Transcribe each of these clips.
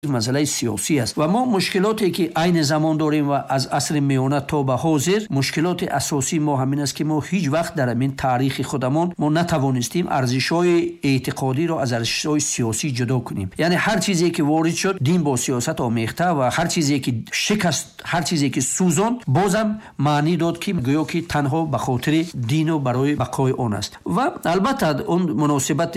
مسئله سیاسی است و ما مشکلاتی که عین زمان داریم و از عصر میانه تا به حاضر مشکلات اساسی ما همین است که ما هیچ وقت در این تاریخ خودمان ما نتوانستیم ارزش‌های اعتقادی را از ارزش‌های سیاسی جدا کنیم. یعنی هر چیزی که وارد شد دین با سیاست آمیخته و هر چیزی که شکست، هر چیزی که سوزاند بازم معنی داد که گویا که تنها به خاطر دین و برای بقای آن است. و البته اون مناسبت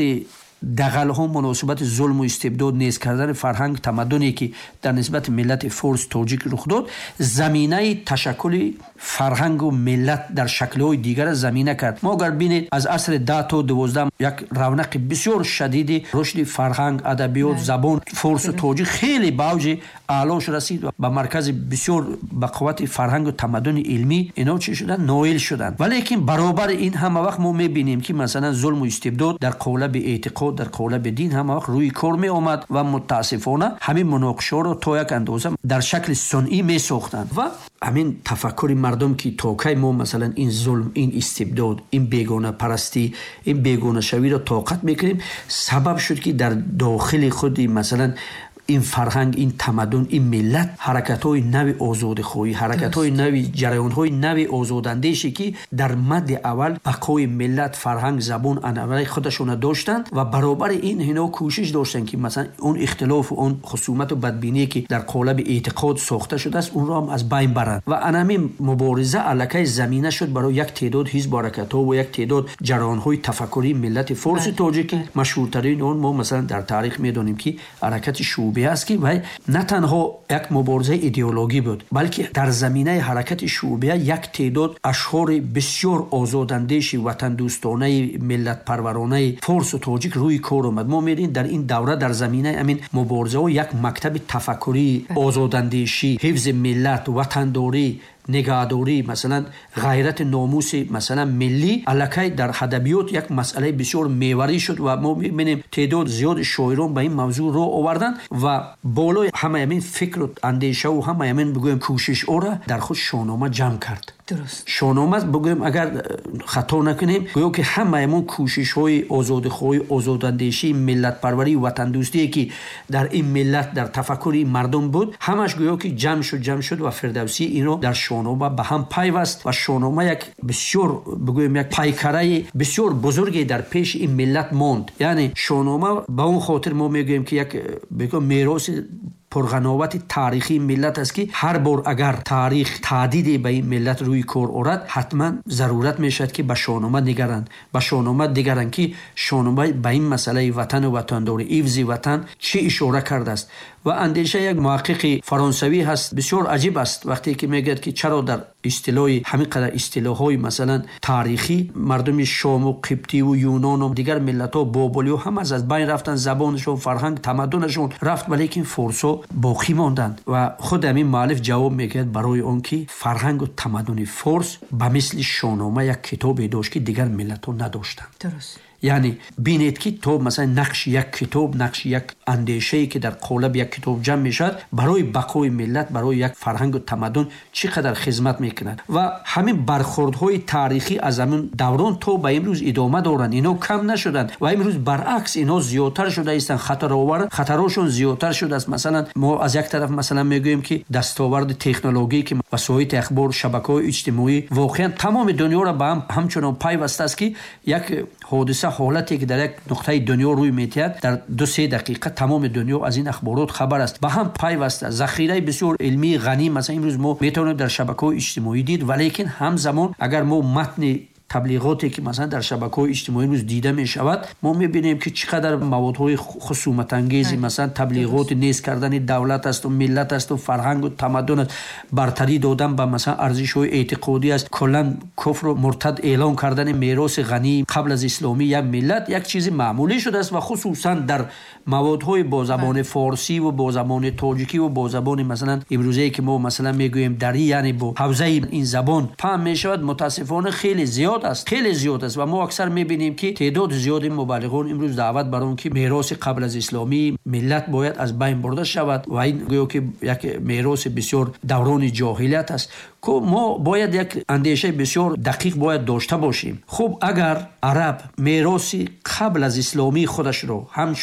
دغل ها، مناسبت ظلم و استبداد نیز کردن فرهنگ تمدنی که در نسبت ملت فارس تاجیک رخ داد زمینه تشکل فرهنگ و ملت در شکل‌های دیگر زمینه کرد. ما اگر ببینید از عصر 10 تا 12 یک رونق بسیار شدید رشد فرهنگ، ادبیات، زبان فارس و تاجیک خیلی به اوج اعلاش رسید و به مرکز بسیار به قوت فرهنگ و تمدن علمی اینا چی شدن؟ نائل شدن. ولی که برابر این هم وقت ما می‌بینیم که مثلا ظلم و استبداد در قالب اعتقاد، در قالب دین هم وقت روی کار می آمد و متاسفانه همین مناقشه رو تا یک اندازه در شکل صنعی می ساختند و همین تفکر مردم که تا کی ما مثلا این ظلم، این استبداد، این بیگانه پرستی، این بیگانه شوی را طاقت میکنیم، سبب شد که در داخل خود مثلا این فرهنگ، این تمدن، این ملت حرکت‌های نوی آزادخواهی، حرکت‌های نوی، جریان‌های نوی آزاداندیشی که در مد اول بقای ملت، فرهنگ، زبان، عنعنه خودشون داشتند و برابر این اینا کوشش داشتن که مثلا اون اختلاف و اون خصومت و بدبینی که در قالب اعتقاد ساخته شده است اون را هم از بین برند و همین مبارزه علاقه زمینه شد برای یک تعداد حزب حرکت‌ها و یک تعداد جریان‌های تفکری ملت فارس تاجیک. مشهورترین اون ما مثلا در تاریخ می‌دونیم که حرکت شوبه است که نه تنها یک مبارزه ایدئولوژی بود بلکه در زمینه حرکت شوبه یک تعداد اشعار بسیار آزاداندیش وطن دوستانه ملت پرورانه فارس و تاجیک روی کار آمد. ما می‌بینیم در این دوره در زمینه همین مبارزه و یک مکتب تفکری آزاداندیشی، حفظ ملت، وطنداری، نگهداری، مثلا غیرت، ناموس مثلا ملی الکی در ادبیات یک مسئله بسیار محوری شد و ما می‌بینیم تعداد زیاد شاعران به این موضوع رو آوردن و بالای همه همین فکر و اندیشه و همه همین بگویم کوشش او را در خود شاهنامه جمع کرد. درست. شاهنامه بگویم اگر خطا نکنیم گویا که همه همون کوشش‌های آزادخواهی، آزاداندیشی، ملت پروری و وطن دوستی که در این ملت در تفکر مردم بود همش گویا که جمع شد و فردوسی اینو در شاهنامه به هم پیوست و شاهنامه یک بسیار بگویم یک پیکره بسیار بزرگی در پیش این ملت ماند. یعنی شاهنامه به اون خاطر ما میگویم که یک بگویم میراث پرغناوت تاریخی ملت است که هر بار اگر تاریخ تعدیدی به این ملت روی کار آورد حتما ضرورت میشد که به شاهنامه نگرند که شاهنامه به این مسئله وطن و وطنداری، حفظ وطن چه اشاره کرده است. و اندیشه یک محقق فرانسوی هست بسیار عجیب است وقتی که میگه که چرا در اصطلاح همین قدر اصطلاح‌های مثلا تاریخی مردم شام و قبطی و یونان و دیگر ملت‌ها بابلی و هم از بین رفتن، زبانشون، فرهنگ، تمدنشون رفت ولی که فارسا باقی ماندند و خود همین مؤلف جواب میگه برای اون که فرهنگ و تمدن فارس به مثل شاهنامه یک کتابی داشت که دیگر ملت‌ها نداشتند. درست. یعنی بینید که تو مثلا نقش یک کتاب، نقش یک اندیشه‌ای که در قالب یک کتاب جمع میشد برای بقای ملت، برای یک فرهنگ و تمدن چقدر خدمت میکند و همین برخوردهای تاریخی از همون دوران تا به امروز ادامه دارند. اینا کم نشدند و امروز برعکس اینا زیادتر شده هستند، خطراشون زیادتر شده است. مثلا ما از یک طرف مثلا میگوییم که دستاورد تکنولوژی که وسایل اخبار، شبکه‌های اجتماعی واقعا تمام دنیا را به هم همچنان پیوسته است که یک حادثه، حالتی که در یک نقطه دنیا روی میتید در 2-3 دقیقه تمام دنیا از این اخبارات خبر است، به هم پیوسته. ذخیره بسیار علمی غنی مثلا امروز ما میتونیم در شبکه‌های اجتماعی دید، ولی که همزمان اگر ما متن تبلیغاتی که مثلا در شبکه‌های اجتماعی روز دیده می شود ما می‌بینیم که چقدر موادهای خصومت انگیزی مثلا تبلیغات نیز کردن دولت است و ملت است و فرهنگ و تمدن است، برتری دادن به مثلا ارزش‌های اعتقادی است، کلاً کفر و مرتد اعلان کردن میراث غنی قبل از اسلامی یک ملت یک چیز معمولی شده است و خصوصا در موادهای با زبان فارسی و با زبان تاجیکی و با زبان مثلا امروزی که ما مثلا میگوییم دری، یعنی با حوزه این زبان پام میشود، متاسفانه خیلی زیاد است و ما اکثر میبینیم که تعداد زیاد مبلغان امروز دعوت بر اون که میراث قبل از اسلامی ملت باید از بین برده شود و این گویا که یک میراث بسیار دوران جاهلیت است که ما باید یک اندیشه بسیار دقیق باید داشته باشیم. خب اگر عرب میراث قبل از اسلامی خودش رو همچون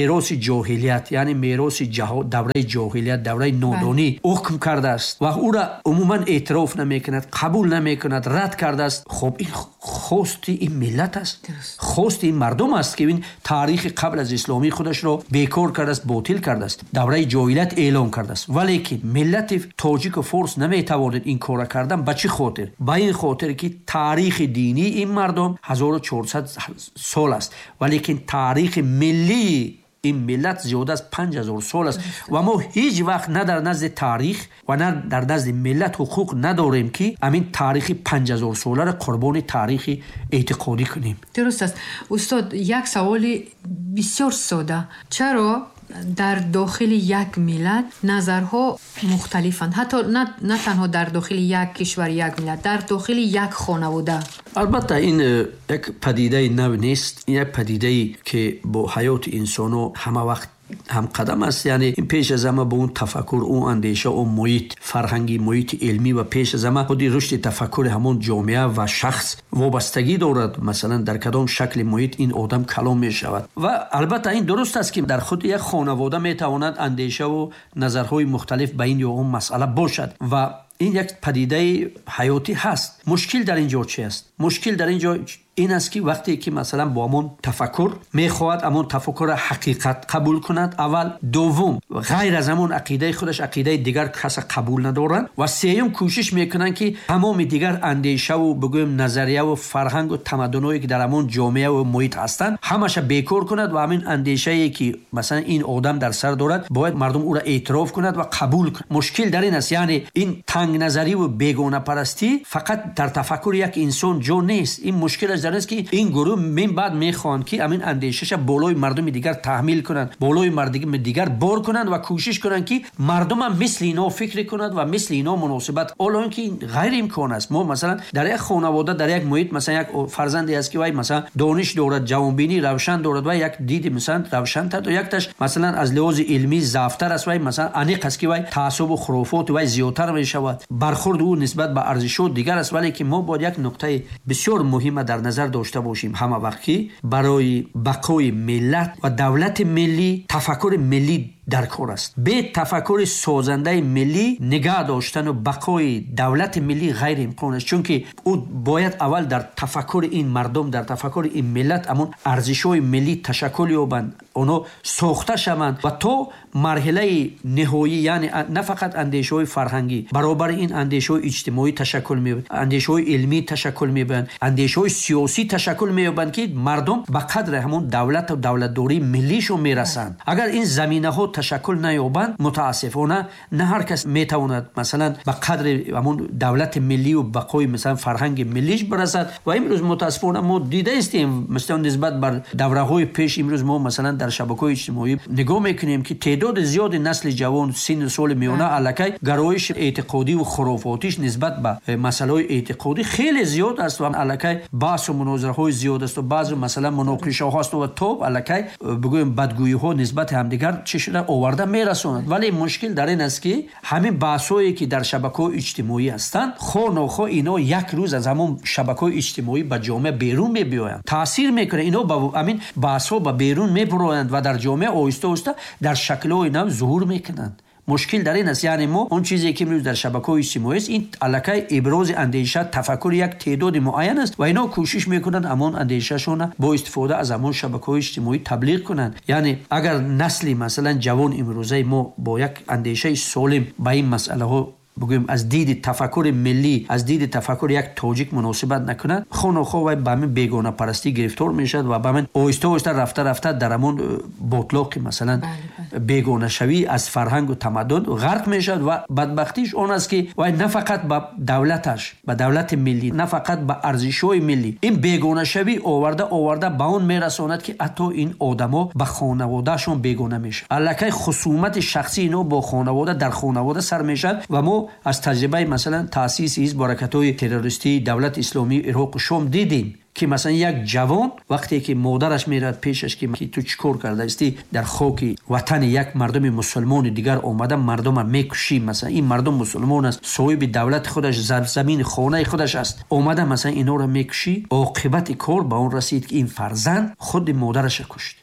میراث جاهلیت، یعنی میراث دوره جاهلیت، دوره نادانی حکم کرده است و او را عموما اعتراف نمیکند، قبول نمیکند، رد کرده است. خب این خواست این ملت است، خواست این مردم است که این تاریخ قبل از اسلامی خودش را بیکار کرده است، باطل کرده است، دوره جاهلیت اعلام کرده است. ولی که ملت تاجیک و فارس نمیتواند این کار کردن. به چه خاطر؟ به این خاطر که تاریخ دینی این مردم 1400 سال است، ولی که تاریخ ملی این ملت زیاده از 5000 سال است و ما هیچ وقت نه در نزد تاریخ و نه در نزد ملت حقوق نداریم که همین تاریخ 5000 ساله را قربان تاریخ اعتقادی کنیم. درست است. استاد یک سوالی بسیار ساده، چرا در داخل یک ملت نظرها مختلفند؟ حتی نه تنها در داخل یک کشور یک ملت، در داخل یک خانواده. البته این یک پدیده نو نیست، این یک پدیده که با حیات انسانو همه وقت هم قدم است. یعنی این پیش از همه به اون تفکر، اون اندیشه، اون محیط فرهنگی، محیط علمی و پیش از همه خودی رشد تفکر همون جامعه و شخص وابستگی دارد. مثلا در کدام شکل محیط این آدم کلام می شود. و البته این درست است که در خود یک خانواده می تواند اندیشه و نظرهای مختلف به این یا اون مسئله باشد و این یک پدیده حیاتی هست. مشکل در اینجا چی است؟ مشکل در اینجا این است که وقتی که مثلا با همون تفکر میخواهد همون تفکر حقیقت قبول کند، اول، دوم غیر از همون عقیده خودش عقیده دیگر کس قبول ندارند و سوم کوشش میکنن که تمام دیگر اندیشه و بگویم نظریه و فرهنگ و تمدنایی که در همون جامعه و محیط هستند همش بیکار کند و همین اندیشه‌ای که مثلا این آدم در سر دارد باید مردم او را اعتراف کند و قبول کند. مشکل در این است، یعنی این تنگ نظری و بیگانه پرستی فقط در تفکر یک انسان جو نیست. این مشکل در است که این گروه من بعد میخوان که همین اندیشش بالای مردم دیگر تحمیل کنند، بالای مردم دیگر بار کنند و کوشش کنند که مردم هم مثل اینا فکر کنند و مثل اینا مناسبت، الان که غیر امکان است. ما مثلا در یک خانواده، در یک محیط، مثلا یک فرزندی است که وای مثلا دانش دارد، جوانبینی روشن دارد و یک دید مثلا روشن تر، یک تاش مثلا از لحاظ علمی ضعفتر است، وای مثلا انیق است که وای تعصب و خرافات وای زیادتر میشود، برخورد او نسبت به ارزش‌ها دیگر است. ولی که ما باید یک نکته بسیار مهم در نظر داشته باشیم همه وقتی برای بقای ملت و دولت ملی تفکر ملی در کار است. به تفکر سازنده ملی نگاه داشتن و بقای دولت ملی غیر امکان است، چون که او باید اول در تفکر این مردم، در تفکر این ملت همون ارزش‌های ملی تشکل یابند، اونا ساخته شوند و تو مرحله نهایی، یعنی نه فقط اندیشه‌های فرهنگی، برابر این اندیشه‌های اجتماعی تشکل می‌یابند، اندیشه‌های علمی تشکل می‌یابند، اندیشه‌های سیاسی تشکل می‌یابند که مردم به قدر همون دولت و دولتداری ملیشون میرسند. اگر این زمینه‌ها تشکل نیابند متاسفانه نه هر کس میتواند مثلا به قدر همون دولت ملی و بقای مثلا فرهنگ ملیش برسد. و امروز متاسفانه ما دیده استیم مثلا نسبت بر دوره‌های پیش، امروز ما مثلا در شبکه‌های اجتماعی نگاه میکنیم که تعداد زیاد نسل جوان سن سال میانه الکی گرایش اعتقادی و خرافاتیش نسبت به مسائل اعتقادی خیلی زیاد است و الکی بحث و مناظره زیاد است و بعضی مثلا مناقشه ها هست و توپ الکی بگویم بدگویی ها نسبت همدیگر چه شده آورده میرسوند. ولی مشکل در این است که همین بحثایی که در شبکه‌های اجتماعی هستند خو اینا یک روز از همون شبکه‌های اجتماعی به جامعه بیرون میبیایند، تاثیر میکنه، اینا با همین بحث‌ها به بیرون میبرند و در جامعه آهسته آهسته در شکل‌های نو ظهور میکنند. مشکل در این است، یعنی ما اون چیزی که امروز در شبکه‌های اجتماعی است این الکی ابراز اندیشه تفکر یک تعداد معین است و اینا کوشش میکنند همون اندیشه‌شون با استفاده از همون شبکه‌های اجتماعی تبلیغ کنند. یعنی اگر نسلی مثلا جوان امروزه ما با یک اندیشه سالم به این مسئله ها بگویم از دید تفکر ملی، از دید تفکر یک تاجیک مناسبت نکنند، خونخو و به همین بیگانه پرستی گرفتار میشد و به همین آهسته آهسته رفته در همون بطلاق مثلا بیگانه شوی از فرهنگ و تمدن غرق میشد. و بدبختیش اون است که و نه فقط به دولتش، به دولت ملی، نه فقط به ارزش‌های ملی، این بیگانه شوی آورده به اون میرساند که حتی این آدما به خانوادهشون بیگانه میشه. الکی خصومت شخصی اینو با خانواده در خانواده سر میشد و ما از تجربه مثلا تاسیس حزب حرکت‌های تروریستی دولت اسلامی عراق و شام دیدیم که مثلا یک جوان وقتی که مادرش میرد پیشش که تو چیکار کرده استی در خاک وطن یک مردم مسلمان دیگر اومده مردم میکشی، مثلا این مردم مسلمان است، صاحب دولت خودش، زمین خانه خودش است، اومده مثلا اینا رو میکشی، عاقبت کار به اون رسید که این فرزند خود مادرش کشت.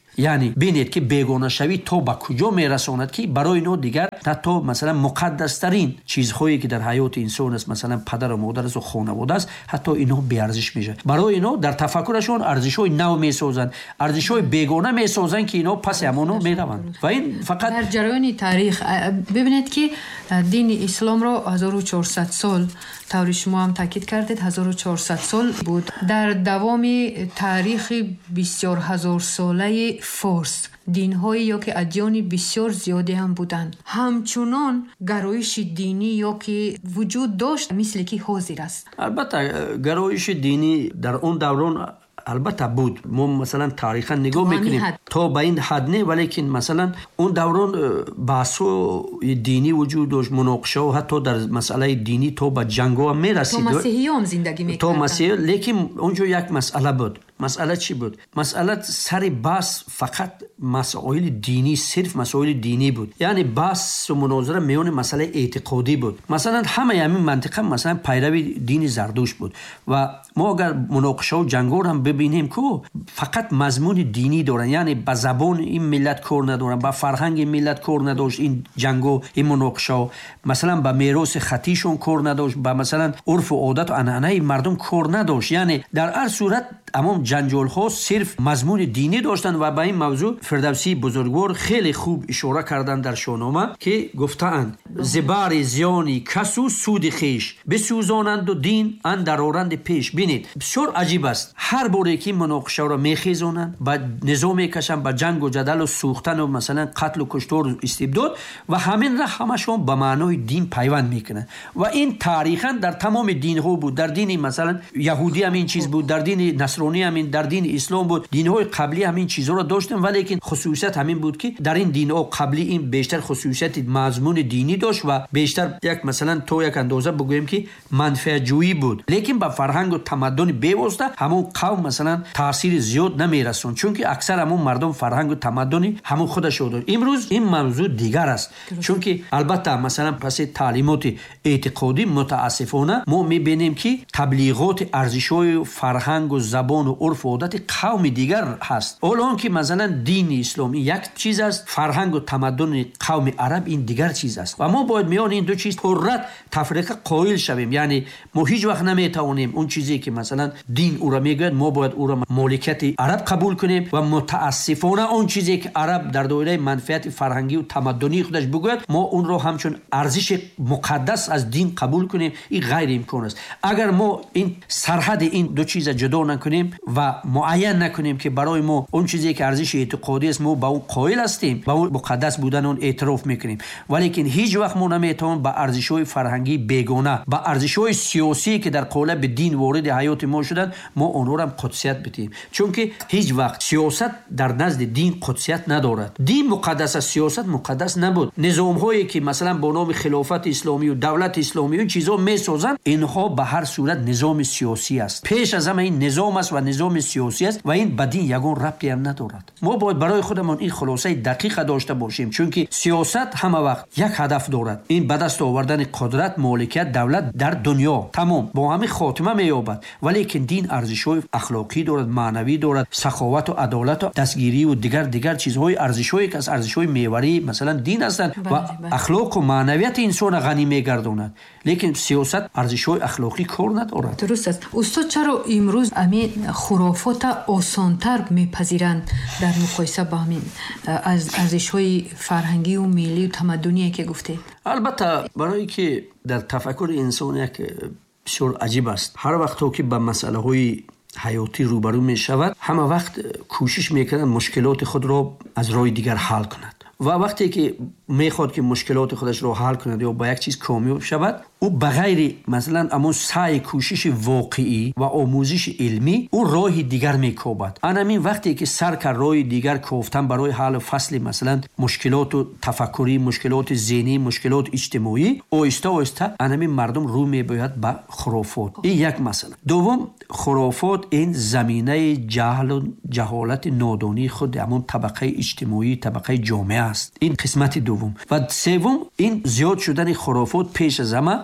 یعنی ببینید که بیگانه شوی تو به کجا میرساند که برای اینو دیگر حتی مثلا مقدس ترین چیزهایی که در حیات انسان است، مثلا پدر و مادر است و خانواده است، حتی اینا بی ارزش میشه. برای اینا در تفکرشون ارزش‌های نو میسازند، ارزش‌های بیگانه میسازند که اینا پس همونو میروند. و این فقط در جریان تاریخ ببینید که دین اسلام رو 1400 سال، طور شما هم تاکید کردید 1400 سال بود. در دوام تاریخ بسیار هزار ساله فارس دین‌هایی یا که ادیان بسیار زیادی هم بودند، همچنان گرایش دینی یا که وجود داشت مثل که حاضر است. البته گرایش دینی در اون دوران البته بود. ما مثلا تاریخا نگاه میکنیم تا به این حد نه، ولیکن مثلا اون دوران بحث دینی وجود داشت، مناقشه و حتی در مسئله دینی تو به جنگ هم میرسید. تو مسیحی هم زندگی میکردن. تو مسیحی، لیکن اونجا یک مسئله بود. مسئله چی بود؟ مسئله سر بحث فقط مسائل دینی، صرف مسائل دینی بود. یعنی بحث و مناظره میان مسئله اعتقادی بود. مثلا همه همین منطقه مثلا پیروی دین زردوشت بود و ما اگر مناقشه و جنگور هم ببینیم که فقط مضمون دینی دارن، یعنی به زبان این ملت کار ندارن، به فرهنگ این ملت کار نداشت این جنگو این مناقشه، مثلا به میراث خطیشون کار نداشت، به مثلا عرف و عادت و عنعنه مردم کار نداشت. یعنی در هر صورت تمام جنجال ها صرف مضمون دینی داشتند و به این موضوع فردوسی بزرگوار خیلی خوب اشاره کردند در شاهنامه که گفتند زبر زیانی کسو سود خیش بسوزانند و دین اندر آرند پیش. بینید بسیار عجیب است، هر باره که مناقشه را میخیزانند به نظام میکشند، به جنگ و جدل و سوختن و مثلا قتل و کشتار و استبداد و همین را همشون به معنای دین پیوند میکنند. و این تاریخا در تمام دین ها بود. در دین مثلا یهودی هم این چیز بود، در دین نصرانی همین، در دین اسلام بود، دین‌های قبلی همین چیزا رو داشتن، ولیکن خصوصیت همین بود که در این دین‌ها قبلی این بیشتر خصوصیت مضمون دینی داشت و بیشتر یک مثلا تو یک اندازه بگویم که منفعت جویی بود، لیکن با فرهنگ و تمدن بیواسطه همون قوم مثلا تاثیر زیاد نمیرسون، چون که اکثر همون مردم فرهنگ و تمدن همون خودش دارن. امروز این موضوع دیگر است، چون که البته مثلا پس تعلیمات اعتقادی متاسفانه ما میبینیم که تبلیغات ارزش‌های فرهنگ و زبان و عرف و عادت قوم دیگر هست. الان که مثلا دین اسلامی یک چیز است، فرهنگ و تمدن قوم عرب این دیگر چیز است و ما باید میان این دو چیز پررد تفریق قائل شویم. یعنی ما هیچ وقت نمیتوانیم اون چیزی که مثلا دین او را میگه ما باید او را مالکیت عرب قبول کنیم و متاسفانه اون چیزی که عرب در دایره منفعت فرهنگی و تمدنی خودش بگوید ما اون را همچون ارزش مقدس از دین قبول کنیم. این غیر امکان است. اگر ما این سرحد این دو چیز جدا نکنیم و معین نکنیم که برای ما اون چیزی که ارزش اعتقادی است ما با اون قائل هستیم، با اون مقدس بودن اون اعتراف میکنیم، ولیکن هیچ وقت ما نمیتوانیم با ارزش‌های فرهنگی بیگانه، با ارزش‌های سیاسی که در قالب دین وارد حیات ما شدن ما اونها را قدسیت بدیم، چون که هیچ وقت سیاست در نزد دین قدسیت ندارد. دین مقدس است، سیاست مقدس نبود. نظام‌هایی که مثلا با نام خلافت اسلامی و دولت اسلامی این چیزا میسازن، اینها به هر صورت نظام سیاسی است. پیش از همه این نظام است و نظام سیاسی است و این بدین یگان ربطی هم ندارد. ما باید برای خودمون این خلاصه دقیق داشته باشیم، چون که سیاست همه وقت یک هدف دارد، این به دست آوردن قدرت، مالکیت، دولت در دنیا. تمام با همین خاتمه مییابد، ولیکن دین ارزش‌های اخلاقی دارد، معنوی دارد، سخاوت و عدالت و دستگیری و دیگر چیزهای ارزش‌هایی که از ارزش‌های محوری مثلا دین هستند و اخلاق و معنویت انسان غنی میگرداند، لیکن سیاست ارزش‌های اخلاقی کار ندارد. درست است. استاد چرا امروز همین خرافات آسان‌تر میپذیرند در مقایسه با همین از ارزش‌های فرهنگی و ملی و تمدنی که گفته؟ البته برای که در تفکر انسان یک بسیار عجیب است، هر وقت که به مسئله‌های حیاتی روبرو می شود همه وقت کوشش میکنند مشکلات خود را از راه دیگر حل کند و وقتی که میخواد که مشکلات خودش را حل کند یا با یک چیز کامیاب شود، او بغیر مثلا اما سعی کوشش واقعی و آموزش علمی او راه دیگر میکوبد. همین وقتی که سر کار راه دیگر کوفتن برای حل فصل مثلا مشکلات و تفکری، مشکلات ذهنی، مشکلات اجتماعی، آهسته آهسته همین مردم رو میباید به خرافات. این یک مسئله. دوم، خرافات این زمینه جهل و جهالت نادانی خود همون طبقه اجتماعی، طبقه جامعه است. این قسمت دوم. و سوم، این زیاد شدن خرافات پیش از همه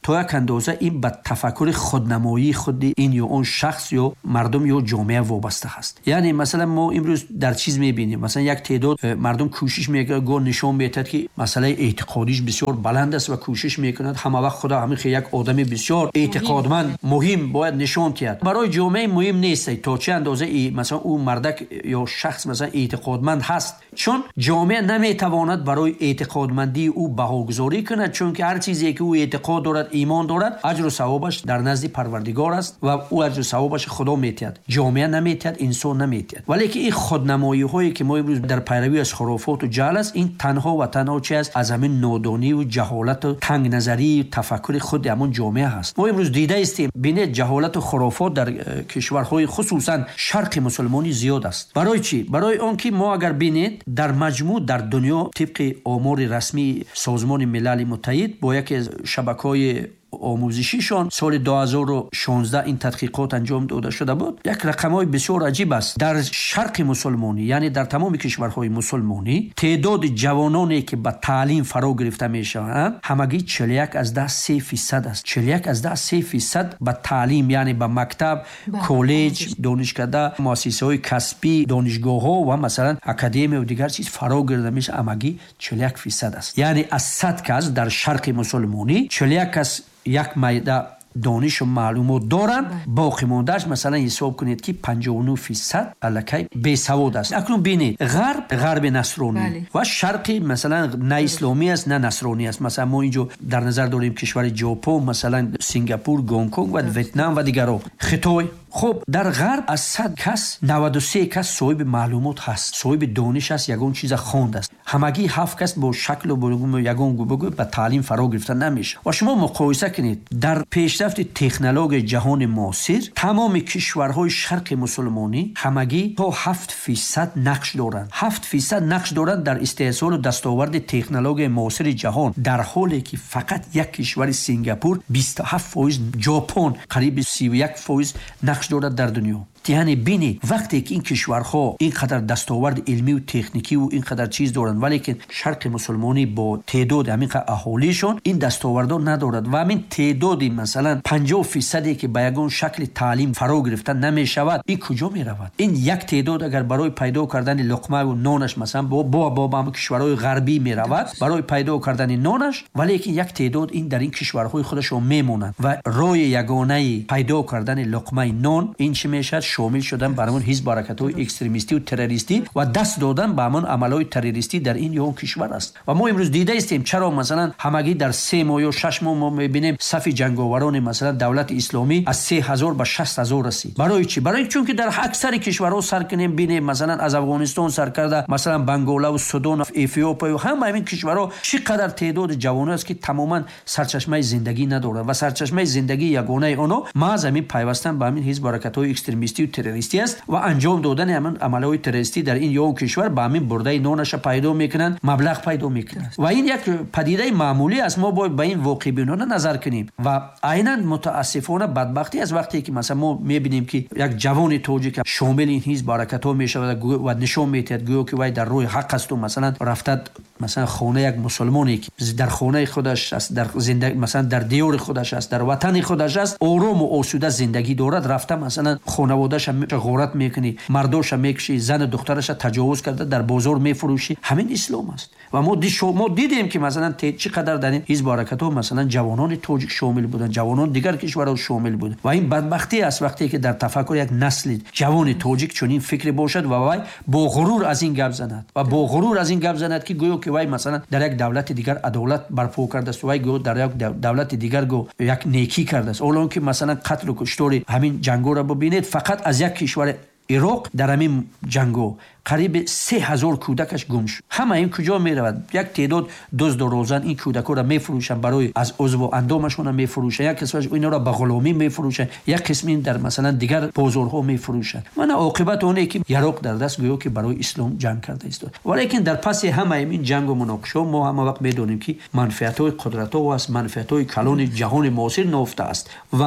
تا یک اندازه این به تفکر خودنمایی خود این یا اون شخص یا مردم یا جامعه وابسته است. یعنی مثلا ما امروز در چیز میبینیم، مثلا یک تعداد مردم کوشش میکنند، گو نشون میدهد که مسئله اعتقادیش بسیار بلند است و کوشش میکنند همه وقت خدا همین یک آدم بسیار اعتقادمند مهم باید نشون دهد. برای جامعه مهم نیست تا چه اندازه مثلا او مردک یا شخص مثلا اعتقادمند هست، چون جامعه نمیتواند برای اعتقادمندی او بهاگذاری کند، چون که هر چیزی که او اعتقاد دارد، ایمان دارد، اجر و ثوابش در نزد پروردگار است و او اجر و ثوابش خدا میتید، جامعه نمیتید، انسان نمیتید. ولی که این خودنمایی هایی که ما امروز در پیروی از خرافات و جهل است، این تنها و تنها چی است؟ از همین نادانی و جهالت و تنگ نظری و تفکر خود همون جامعه هست. ما امروز دیده استیم ببینید جهالت و خرافات در کشورهای خصوصا شرق مسلمانی زیاد است. برای چی؟ برای آنکه ما اگر ببینید در مجموع در دنیا طبق آمار رسمی سازمان ملل متحد با یک شبکه‌های آموزشیشان سال 2016 این تحقیقات انجام داده شده بود. یک رقم‌های بسیار عجیب است. در شرق مسلمانی، یعنی در تمام کشورهای مسلمانی، تعداد جوانانی که به تعلیم فرا گرفته میشوند همگی 41.3% است. 41.3% به تعلیم، یعنی به مکتب، کالج، دانشکده، مؤسسه‌های کسبی، دانشگاه‌ها و مثلا اکادمی و دیگر چیز فرا گرفته میشه، همگی 41% است. یعنی از 100 کس در شرق مسلمانی 41 کس یک میده دانش و معلومات دارن، باقی موندهش مثلا حساب کنید که 59% الکی بی سواد است. اکنون ببینید غرب نصرانی و شرق مثلا نه اسلامی است نه نصرانی است. مثلا ما اینجا در نظر داریم کشور ژاپن، مثلا سنگاپور، هنگ کنگ و ویتنام و دیگرها، خطای. خب در غرب از 100 کس 93 کس صاحب معلومات هست، صاحب دانش است، یگون چیز خوانده است. همگی 7 کس با شکل و بگو یگون بگو به تعلیم فرا گرفته نمیشه. و شما مقایسه کنید در پیشرفت تکنولوژی جهان معاصر تمام کشورهای شرق مسلمانی همگی تا 7% نقش دارند. 7% نقش دارند در استحصال و دستاورد تکنولوژی معاصر جهان، در حالی که فقط یک کشور سنگاپور 27%، ژاپن قریب 31% نقش دارد در دنیا. یعنی بینی وقتی که این کشورها اینقدر دستاورد علمی و تکنیکی و اینقدر چیز دارند، ولی که شرق مسلمانی با تعداد همینقدر اهالیشون این دستاوردها ندارد و همین تعدادی مثلا 50% که به یگون شکل تعلیم فرا گرفتن نمی شود، این کجا می رود؟ این یک تعداد اگر برای پیدا کردن لقمه و نانش مثلا با هم کشورهای غربی می رود برای پیدا کردن نانش، ولی که یک تعداد این در این کشورهای خودشون میمونند و راه یگانه پیدا کردن لقمه نان این چه میشد؟ شامل شدن بر همون حزب حرکت‌های اکستریمیستی و تروریستی و دست دادن به همون عمل‌های تروریستی در این یا کشور است. و ما امروز دیده استیم چرا مثلا همگی در 3 ماه یا 6 ماه ما می‌بینیم صف جنگاوران مثلا دولت اسلامی از 3000 به 60000 رسید. برای چی؟ برای چون که در اکثر کشورها سر کنیم ببینیم مثلا از افغانستان سر کرده، مثلا بنگاله و سودان و اتیوپیا و همه این کشورها چقدر تعداد جوانان است که تماما سرچشمه زندگی ندارند و سرچشمه زندگی یگانه اونها محض همین پیوستن به همین حزب حرکت‌های اکستریمیستی و تروریستی است و انجام دادن همین عملهای تروریستی در این یا کشور به همین برده نانش پیدا میکنن، مبلغ پیدا میکنن و این یک پدیده معمولی است. ما باید به این واقع بینانه نظر کنیم و عیناً متاسفانه بدبختی از وقتی که مثلا ما میبینیم که یک جوان تاجیک شامل این حزب حرکت‌ها میشه و نشون میدهد گویا که وای در روی حق است و مثلا رفته مثلا خانه یک مسلمانی که در خانه خودش است، در زندگی مثلا در دیار خودش است، در وطن خودش است، آرام و آسوده زندگی دارد، رفته مثلا خانواده‌اش غارت میکنی، مرداش میکشی، زن دخترش تجاوز کرده در بازار میفروشی. همین اسلام است. و ما دیدیم که مثلا چقدر در این حزب حرکت‌ها مثلا جوانان تاجیک شامل بودن، جوانان دیگر کشورها شامل بودن و این بدبختی است وقتی که در تفکر یک نسل جوان تاجیک چنین فکر باشد و وای با غرور از این گپ زند و با غرور از این گپ زند که گویا که وای مثلا در یک دولت دیگر عدالت برپا کرده است، وای گویا در یک دولت دیگر یک نیکی کرده است. اولون که مثلا قتل و کشتار همین جنگو را ببینید، فقط از یک کشور عراق در همین جنگو قریب 3000 کودکش گم شد. همه این کجا می رود؟ یک تعداد دزد و روزن این کودکا را میفروشن، برای از عضو و اندامشون میفروشن، یک قسمش اینا را به غلامی میفروشن، یک قسمی در مثلا دیگر بازارها میفروشن. من عاقبت اونه که عراق در دست گویا که برای اسلام جنگ کرده است. ولیکن در پس همه این جنگ و مناقشه ما هم وقت میدونیم که منفعت‌های قدرت‌ها و از منفعت‌های کلان جهان معاصر نهفته است و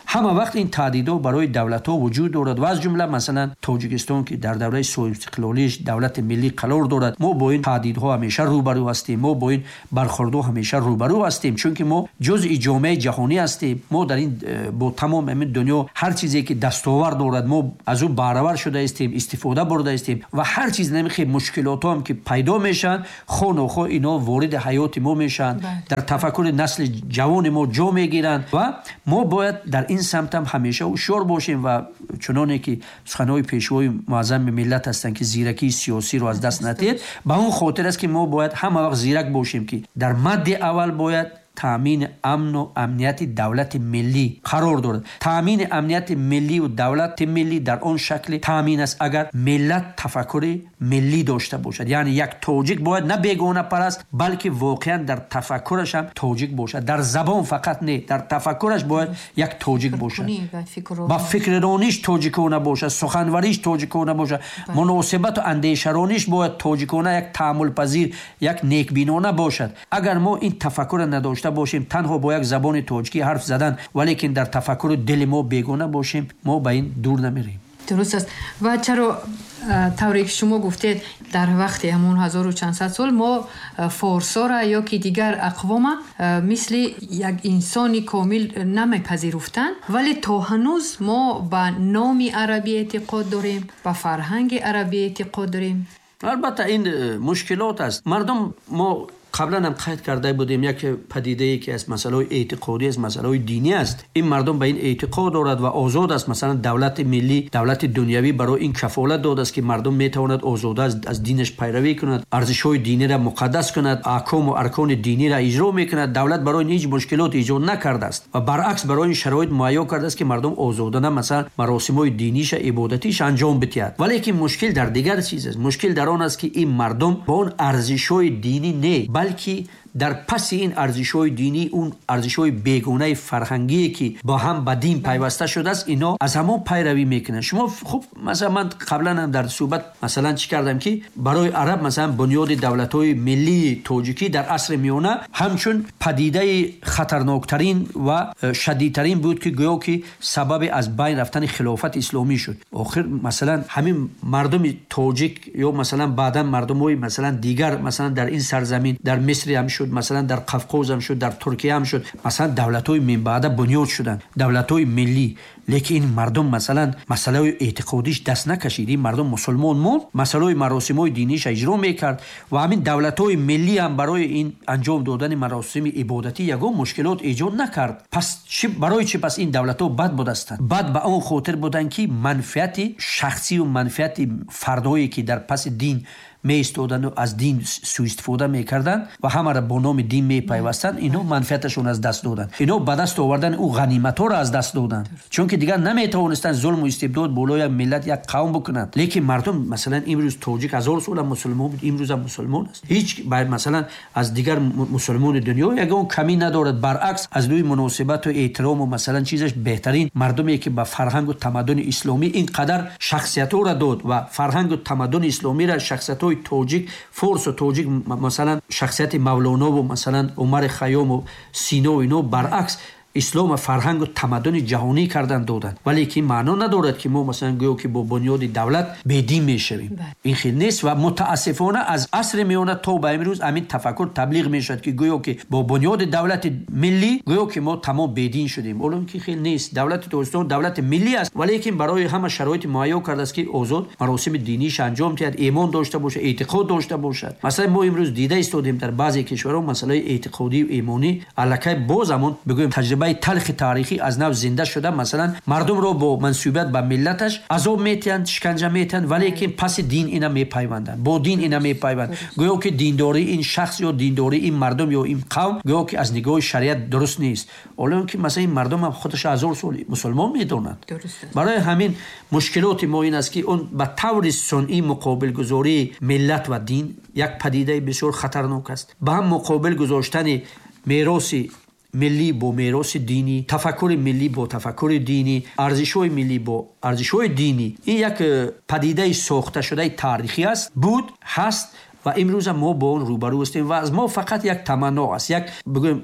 همه وقت این تهدیدها برای دولت‌ها وجود دارد و از جمله مثلا تاجیکستان که در دوره سوء استقلالیش دولت ملی قرار دارد. ما با این تهدیدها همیشه روبرو هستیم، ما با این برخوردها همیشه روبرو هستیم، چون که ما جزء جامعه جهانی هستیم. ما در این با تمام همین دنیا هر چیزی که دستاورد دارد ما از او بهره‌ور شده هستیم، استفاده برده هستیم و هر چیز نمیخواد مشکلات هم که پیدا میشن خو اینا وارد حیات ما میشن، در تفکر نسل جوان ما جا میگیرن و ما باید در این سمت هم همیشه هوشیار باشیم و چنانه که سخنهای پیشوای معظم ملت هستن که زیرکی سیاسی رو از دست ندید، به اون خاطر است که ما باید همه وقت زیرک باشیم که در مد اول باید تامین امن و امنیت دولت ملی قرار دارد. تامین امنیت ملی و دولت ملی در آن شکل تامین است اگر ملت تفکر ملی داشته باشد. یعنی یک تاجیک باید نه بیگانه پرست بلکه واقعا در تفکرش هم تاجیک باشد، در زبان فقط نه، در تفکرش باید یک تاجیک باشد، با فکرانیش تاجیکانه باشد، سخنوریش تاجیکانه باشد، مناسبت و اندیشرانیش باید تاجیکانه، یک تأمل پذیر، یک نیکبینانه باشد. اگر ما این تفکر نداشته باشیم، تنها با یک زبان تاجیکی حرف زدن ولیکن در تفکر دل ما بیگانه باشیم، ما به این دور نمیریم. درست است. و چرا طوری که شما گفتید در وقت همون 1000 و چند صد سال ما فارسا را یا که دیگر اقوام مثل یک انسانی کامل نمیپذیرفتند، ولی تا هنوز ما به نام عربی اعتقاد داریم، به فرهنگ عربی اعتقاد داریم. البته این مشکلات است. مردم ما قبلا هم قید کرده بودیم یک پدیده‌ای که از مسائل اعتقادی از مسائل دینی است. این مردم به این اعتقاد دارد و آزاد است. مثلا دولت ملی، دولت دنیوی برای این کفالت داده است که مردم میتواند آزاد از دینش پیروی کند، ارزش‌های دینی را مقدس کند، احکام و ارکان دینی را اجرا میکند. دولت برای این هیچ مشکلات ایجاد نکرده است و برعکس برای این شرایط مهیا کرده است که مردم آزادانه مثلا مراسم‌های دینیش، عبادتیش انجام بدهند. ولی که مشکل در دیگر چیز است. مشکل در آن است که این مردم با اون ارزش‌های دینی نه، بلکه در پس این ارزش‌های دینی اون ارزش‌های بیگانه فرهنگی که با هم به دین پیوسته شده است، اینا از همون پیروی میکنن. شما خب مثلا من قبلا هم در صحبت مثلا چی کردم که برای عرب مثلا بنیاد دولت‌های ملی تاجیکی در عصر میانه همچون پدیده خطرناکترین و شدیدترین بود که گویا که سبب از بین رفتن خلافت اسلامی شد. آخر مثلا همین مردم تاجیک یا مثلا بعداً مردم‌های مثلا دیگر مثلا در این سرزمین در مصر هم شد، مثلا در قفقاز هم شد، در ترکیه هم شد، مثلا دولت‌های من بعد بنیاد شدن، دولت‌های ملی. لیکن این مردم مثلا مسئله اعتقادیش دست نکشید. این مردم مسلمان موند، مسئله مراسم‌های دینیش اجرا میکرد و همین دولت‌های ملی هم برای این انجام دادن مراسم عبادتی یگان مشکلات ایجاد نکرد. پس برای چی پس این دولت‌ها بد بودند؟ بد به اون خاطر بودند که منفعت شخصی و منفعت فردایی که در پس دین می ایستادن و از دین سوء استفاده میکردن و همه را با نام دین می پیوستن، اینا منفعتشون از دست دادن، اینا به دست آوردن او غنیمت ها را از دست دادن، چون که دیگر نمیتوانستن ظلم و استبداد بالای ملت یک قوم بکنند. لیکن مردم مثلا امروز تاجیک 1000 سال مسلمان بود، امروز هم مسلمان است، هیچ باید مثلا از دیگر مسلمان دنیا یگان کمی ندارد، برعکس از روی مناسبت و احترام و مثلا چیزش بهترین مردمی که با فرهنگ و تمدن اسلامی اینقدر شخصیت را داد و فرهنگ و تمدن اسلامی را شخصیت تاجیک، فارس و تاجیک مثلا شخصیت مولانا و مثلا عمر خیام و سینا و اینا برعکس اسلام و فرهنگ و تمدن جهانی کردن دادن. ولی که معنا ندارد که ما مثلا گویا که با بنیاد دولت بدین میشویم. این خیلی نیست و متاسفانه از عصر میانه تا به امروز همین تفکر تبلیغ میشد که گویا که با بنیاد دولت ملی گویا که ما تمام بدین شدیم. اون که خیلی نیست. دولت تاجیکستان دولت ملی است ولی که برای همه شرایط مهیا کرده است که آزاد مراسم دینیش انجام دهد، ایمان داشته باشه، اعتقاد داشته باشد. مثلا ما امروز دیده استادیم در بعضی کشورها مسئله اعتقادی و ایمانی الکی با زمان بگویم تجربه تلخ تاریخی از نو زنده شده. مثلا مردم رو با منسوبیت به ملتش عذاب میتن، شکنجه میتن، ولی که پس دین اینا میپیوندن، با دین اینا میپیوندن. گویا که دینداری این شخص یا دینداری این مردم یا این قوم گویا که از نگاه شریعت درست نیست. حالا که مثلا این مردم هم خودش 1000 سال مسلمان میدونند. برای همین مشکلات ما این است که اون به طور صنعی مقابل گذاری ملت و دین یک پدیده بسیار خطرناک است. به هم مقابل گذاشتن میراث ملی با میراث دینی، تفکر ملی با تفکر دینی، ارزش‌های ملی با ارزش‌های دینی، این یک پدیده ساخته شده تاریخی است، بود، هست و امروز ما با اون روبرو هستیم و از ما فقط یک تمنا است، یک بگویم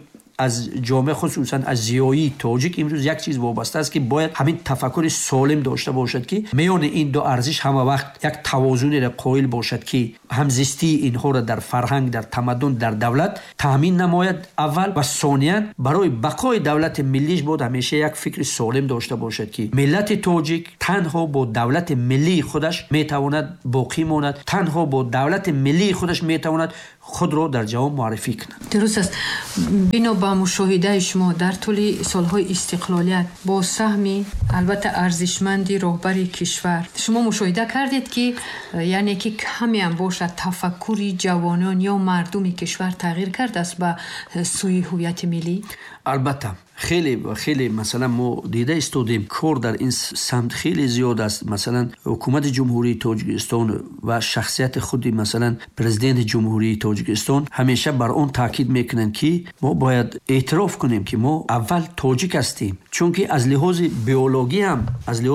از جامعه خصوصا از زیایی تاجیک امروز یک چیز وابسته است که باید همین تفکر سالم داشته باشد که میان این دو ارزش همه وقت یک توازن را قائل باشد که همزیستی اینها را در فرهنگ، در تمدن، در دولت تامین نماید اول، و ثانیاً برای بقای دولت ملیش بود همیشه یک فکر سالم داشته باشد که ملت تاجیک تنها با دولت ملی خودش میتواند باقی ماند، تنها با دولت ملی خودش میتواند خود را در جهان معرفی کند. درست است. بنا به مشاهده شما در طول سالهای استقلالیت با سهمی البته ارزشمندی رهبر کشور شما مشاهده کردید که یعنی که کمی هم باشد تفکر جوانان یا مردم کشور تغییر کرده است به سوی هویت ملی؟ البته خیلی مثلا ما دیده استودیم کار در این سمت خیلی زیاد است. مثلا حکومت جمهوری تاجیکستان و شخصیت خودی مثلا پرزیدنت جمهوری تاجیکستان همیشه بر اون تاکید میکنن که ما باید اعتراف کنیم که ما اول تاجیک هستیم، چون که از لحاظ بیولوژی هم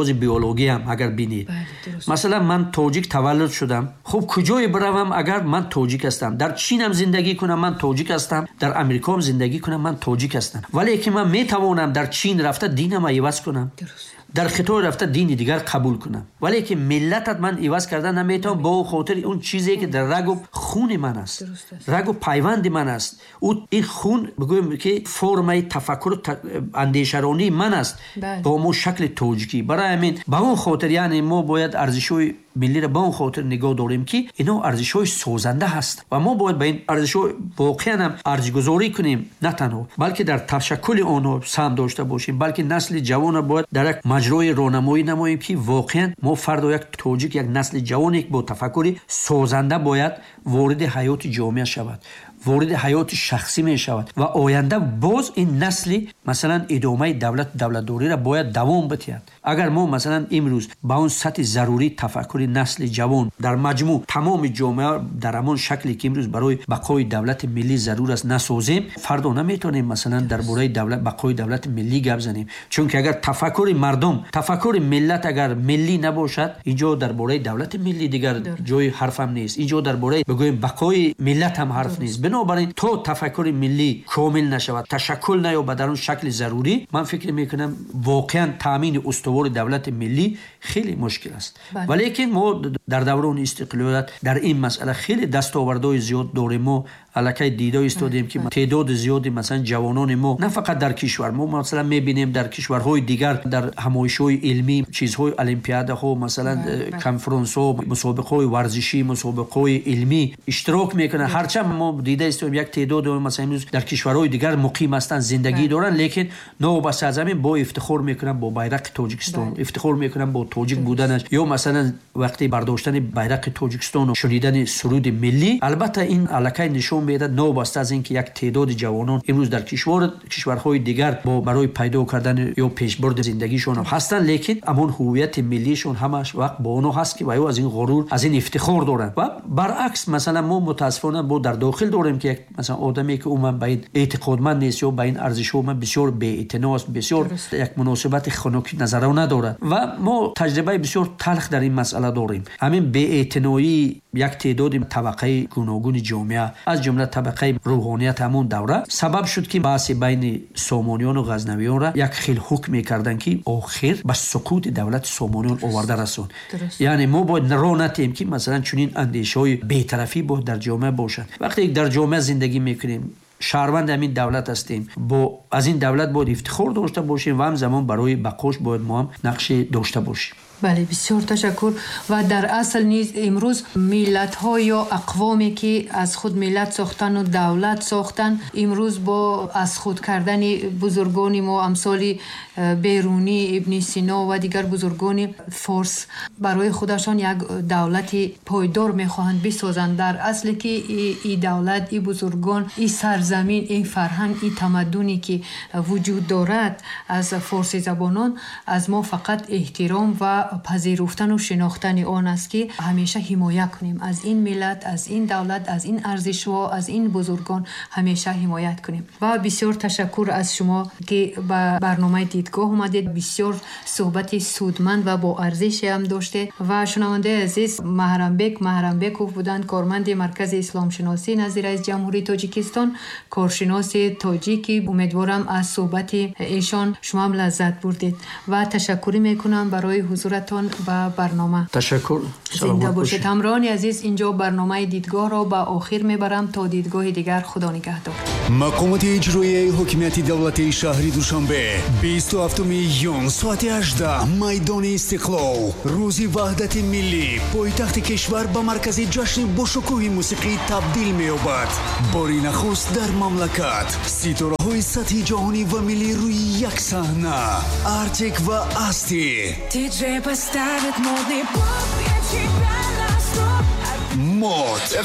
اگر بینید مثلا من تاجیک تولد شدم، خب کجای بروم اگر من تاجیک هستم؟ در چین هم زندگی کنم من تاجیک هستم، در امریکا هم زندگی کنم من تاجیک هستم، ولی که من میتوانم در چین رفته دینم عوض کنم، در خطای رفته دین دیگر قبول کنم، ولی که ملتت من عوض کردن نمیتونم با خاطر اون چیزی که در رگ و خون من است، رگ و پیوند من است، این خون بگویم که فرم تفکر اندیشرانی من است با اون شکل تاجیکی. برای همین با اون خاطر یعنی ما باید ارزش‌های ملی را با اون خاطر نگاه داریم که اینا ارزش‌های سازنده هست و ما باید به این ارزش‌ها واقعاً هم ارزش‌گذاری کنیم، نه تنها بلکه در تشکل آنها سهم داشته باشیم، بلکه نسل جوان باید در یک مجرای راهنمایی نماییم که واقعاً ما فردا یک تاجیک، یک نسل جوانی با تفکر سازنده باید وارد حیات جامعه شود، وارد حیات شخصی می شود و آینده باز این نسل مثلا ادامه دولتداری را باید دوام بدهد. اگر ما مثلا امروز با اون سطح ضروری تفکر نسل جوان در مجموع تمام جامعه در همان شکلی که امروز برای بقای دولت ملی ضرور است نسازیم، فردا نمیتونیم مثلا درباره بقای دولت ملی گپ زنیم، چون که اگر تفکر مردم، تفکر ملت اگر ملی نباشد، اینجا درباره دولت ملی دیگر جای حرف هم نیست، اینجا درباره بگویم بقای ملت هم حرف نیست. بنابراین تا تفکر ملی کامل نشود، تشکل نیابد در اون شکل ضروری، من فکر میکنم واقعا تامین استوار دولت ملی خیلی مشکل است. ولی که ما در دوران استقلالیت در این مسئله خیلی دستاوردهای زیاد داریم. ما الکی دیده استودیم که تعداد زیادی مثلا جوانان ما نه فقط در کشور، ما مثلا میبینیم در کشورهای دیگر در همایش‌های علمی، چیزهای المپیادها، مثلا کنفرانس‌ها، مسابقه‌های ورزشی، مسابقه‌های علمی اشتراک میکنن. هرچند ما دیده استودیم یک تعداد مثلا امروز در کشورهای دیگر مقیم هستند، زندگی دارن، لیکن نوبت از همین با افتخار میکنن با بیرق تاجیکستان، افتخار میکنن با تاجیک بودنش، یا مثلا وقتی برداشتن بیرق تاجیکستان و شنیدن سرود ملی. البته این الکی نشون میده نوبسته از اینکه یک تعداد جوانان امروز در کشورهای دیگر با برای پیدا کردن یا پیشبرد زندگیشون هستن، لیکن اون هویت ملیشون همش وقت با اونها هست که و از این غرور، از این افتخار دارن. و برعکس مثلا ما متاسفانه با در داخل داریم که مثلا آدمی که عموما به این اعتقادمند نیست یا به این ارزش‌ها بسیار بی‌اعتنا است، بسیار یک مناسبت خنکی نظر ندارد و ما تجربه بسیار تلخ در این مسئله داریم. همین بی‌اعتنایی یک تعداد طبقه گوناگون جامعه از جمله طبقه روحانیت همون دوره سبب شد که بحث بین سامانیان و غزنویان را یک خیل حکم می‌کردن که آخر به سقوط دولت سامانیان آورده رسون. یعنی ما باید نرانتیم که مثلا چنین اندیشه‌های بی‌طرفی با در جامعه باشد. وقتی در جامعه زندگی می‌کنیم، شهروند همین دولت هستیم، با از این دولت باید افتخار داشته باشیم و همزمان برای بقاش باید ما هم نقش داشته باشیم. بله، بسیار تشکر. و در اصل نیز امروز ملت ها یا اقوامی که از خود ملت ساختن و دولت ساختن، امروز با از خود کردن بزرگان ما امثال بیرونی، ابن سینا و دیگر بزرگان فارس برای خودشان یک دولت پایدار میخواهند بسازند، در اصل که این دولت، این بزرگان، این سرزمین، این فرهنگ، این تمدنی که وجود دارد از فارسی زبانان از ما فقط احترام و پذیرفتن و شناختن آن است که همیشه حمایت کنیم از این ملت، از این دولت، از این ارزش‌ها، از این بزرگان همیشه حمایت کنیم. و بسیار تشکر از شما که به برنامه دیدگاه اومدید. بسیار صحبت سودمند و با ارزش هم داشته. و شنونده عزیز، محرمبکوف بودند، کارمند مرکز اسلام شناسی نظیر رئیس جمهوری تاجیکستان، کارشناس تاجیکی. امیدوارم از صحبت ایشان شما هم لذت بردید و تشکر میکنم برای حضورتان و برنامه. تشکر. زنده باشید. همراهان عزیز، اینجا برنامه دیدگاه را به آخر میبرم. تا دیدگاه دیگر، خدا نگهدار. مقامات اجرایی حکومت دولت شهر دوشنبه 27 iyun ساعت 18 میدان استقلال، روز وحدت ملی، پایتخت کشور به مرکز جشن باشکوه موسیقی تبدیل می‌یابد. باری نخست در مملکت ستاره‌های سطح جهانی و ملی روی یک صحنه، آرتیک و استی. DJ поставит модный поп, я тебя на стоп. مод